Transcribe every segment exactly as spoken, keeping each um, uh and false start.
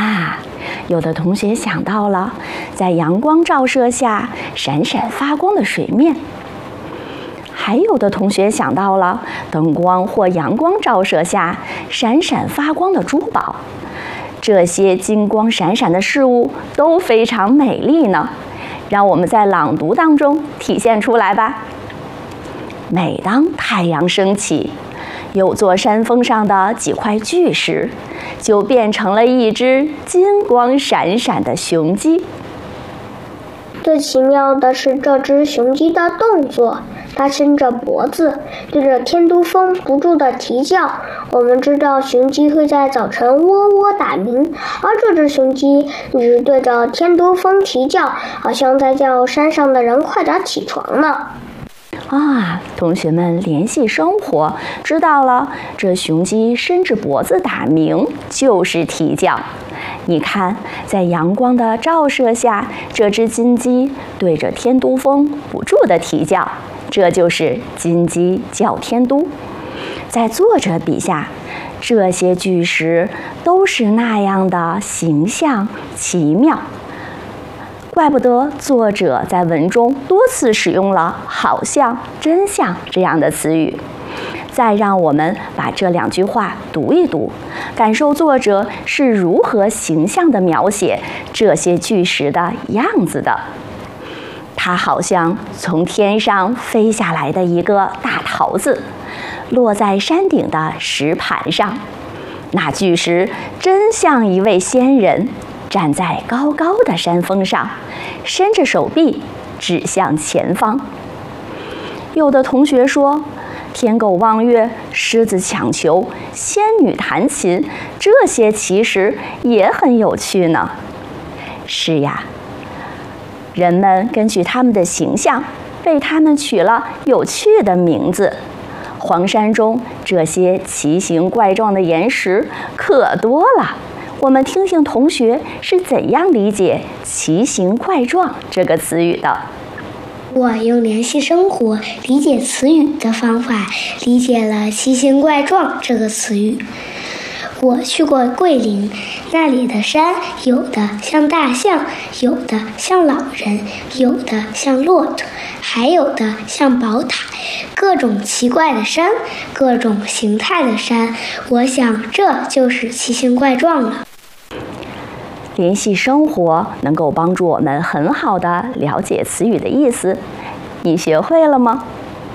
啊，有的同学想到了，在阳光照射下闪闪发光的水面。还有的同学想到了灯光或阳光照射下闪闪发光的珠宝。这些金光闪闪的事物都非常美丽呢，让我们在朗读当中体现出来吧。每当太阳升起，有座山峰上的几块巨石就变成了一只金光闪闪的雄鸡。 最奇妙的是这只雄鸡的动作，它伸着脖子，对着天都峰不住地啼叫。我们知道雄鸡会在早晨喔喔打鸣，而这只雄鸡一直对着天都峰啼叫，好像在叫山上的人快点起床呢。 啊，同学们联系生活，知道了，这雄鸡伸着脖子打鸣就是啼叫。你看，在阳光的照射下，这只金鸡对着天都峰不住地啼叫，这就是金鸡叫天都。在作者笔下，这些巨石都是那样的形象奇妙，怪不得作者在文中多次使用了“好像”“真像”这样的词语。再让我们把这两句话读一读，感受作者是如何形象地描写这些巨石的样子的。它好像从天上飞下来的一个大桃子，落在山顶的石盘上。那巨石真像一位仙人，站在高高的山峰上，伸着手臂指向前方。有的同学说，天狗望月、狮子抢球、仙女弹琴，这些其实也很有趣呢。是呀，人们根据他们的形象，为他们取了有趣的名字。黄山中这些奇形怪状的岩石可多了，我们听听同学是怎样理解“奇形怪状”这个词语的。 我用联系生活理解词语的方法，理解了“奇形怪状”这个词语。我去过桂林，那里的山有的像大象，有的像老人，有的像骆驼，还有的像宝塔，各种奇怪的山，各种形态的山，我想这就是奇形怪状了。 联系生活能够帮助我们很好地了解词语的意思，你学会了吗？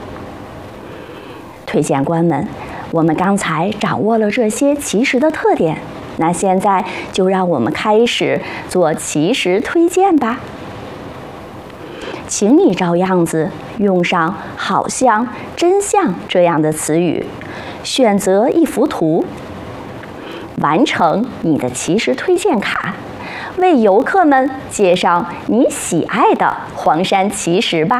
推荐官们，我们刚才掌握了这些奇石的特点，那现在就让我们开始做奇石推荐吧。请你照样子用上“好像”“真像”这样的词语，选择一幅图，完成你的奇石推荐卡，为游客们介绍你喜爱的黄山奇石吧。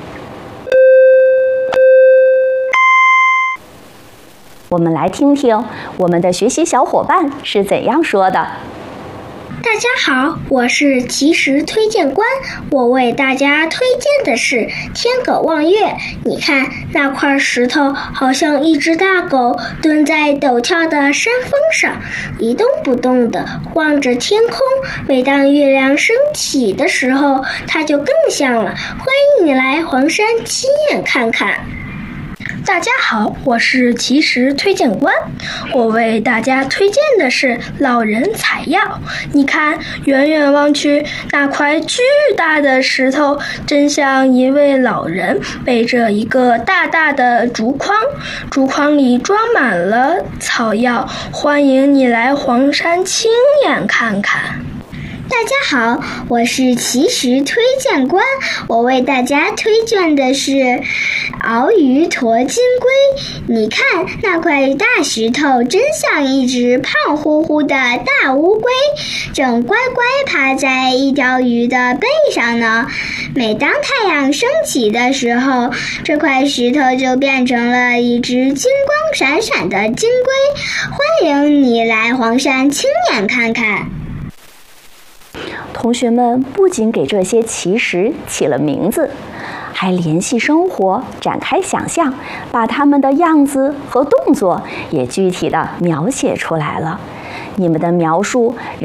我们来听听我们的学习小伙伴是怎样说的。 大家好，我是奇石推荐官，我为大家推荐的是天狗望月。你看那块石头好像一只大狗蹲在陡峭的山峰上，一动不动地望着天空。每当月亮升起的时候，它就更像了。欢迎你来黄山亲眼看看。 大家好，我是奇石推荐官，我为大家推荐的是老人采药。你看，远远望去，那块巨大的石头真像一位老人背着一个大大的竹筐，竹筐里装满了草药。欢迎你来黄山亲眼看看。 大家好，我是奇石推荐官，我为大家推荐的是鳌鱼驼金龟。你看那块大石头真像一只胖乎乎的大乌龟，正乖乖趴在一条鱼的背上呢。每当太阳升起的时候，这块石头就变成了一只金光闪闪的金龟。欢迎你来黄山亲眼看看。 同学们不仅给这些奇石起了名字，还联系生活，展开想象，把它们的样子和动作也具体地描写出来了。你们的描述让